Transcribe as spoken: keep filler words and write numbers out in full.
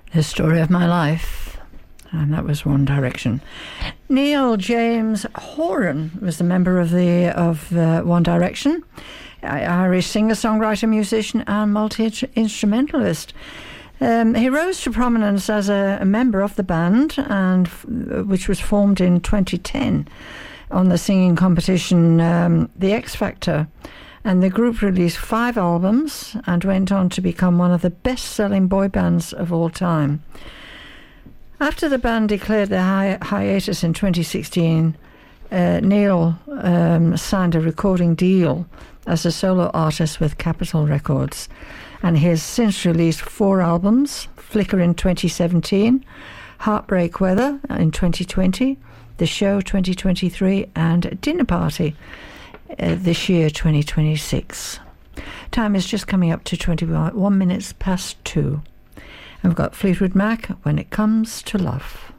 The Story of My Life, and that was One Direction. Neil James Horan was the member of the of uh, One Direction, Irish singer-songwriter, musician and multi-instrumentalist. Um, he rose to prominence as a, a member of the band, and which was formed in twenty ten on the singing competition um, The X Factor. And the group released five albums and went on to become one of the best-selling boy bands of all time. After the band declared their hi- hiatus in twenty sixteen, uh, Neil um, signed a recording deal as a solo artist with Capitol Records. And he has since released four albums: Flicker in twenty seventeen, Heartbreak Weather in twenty twenty, The Show twenty twenty-three, and Dinner Party Uh, this year, twenty twenty-six. Time is just coming up to twenty-one minutes past two. And we've got Fleetwood Mac, When It Comes to Love.